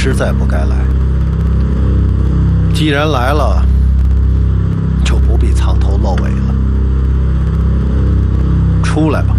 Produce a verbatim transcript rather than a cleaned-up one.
实在不该来。既然来了，就不必藏头露尾了。出来吧。